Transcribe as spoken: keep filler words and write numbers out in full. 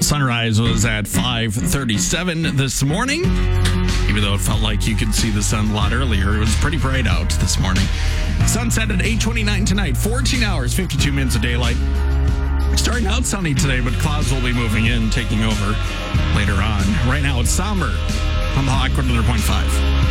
Sunrise was at five thirty-seven this morning. Even though it felt like you could see the sun a lot earlier, it was pretty bright out this morning. Sunset at eight twenty-nine tonight, fourteen hours, fifty-two minutes of daylight. Starting out sunny today, but clouds will be moving in, taking over later on. Right now, it's somber on the Hawk one hundred point five.